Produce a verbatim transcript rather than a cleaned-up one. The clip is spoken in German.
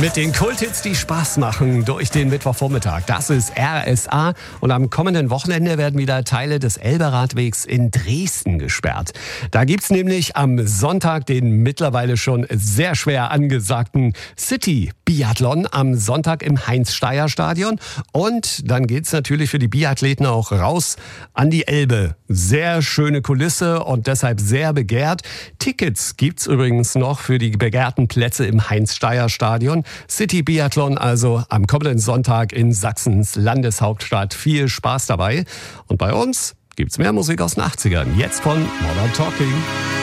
Mit den Kulthits, die Spaß machen durch den Mittwochvormittag. Das ist R S A und am kommenden Wochenende werden wieder Teile des Elberadwegs in Dresden gesperrt. Da gibt's nämlich am Sonntag den mittlerweile schon sehr schwer angesagten City-Biathlon am Sonntag im Heinz-Steier-Stadion. Und dann geht's natürlich für die Biathleten auch raus an die Elbe. Sehr schöne Kulisse und deshalb sehr begehrt. Tickets gibt's übrigens noch für die begehrten Plätze im Heinz-Steier-Stadion. City Biathlon also am kommenden Sonntag in Sachsens Landeshauptstadt. Viel Spaß dabei. Und bei uns gibt's mehr Musik aus den achtzigern. Jetzt von Modern Talking.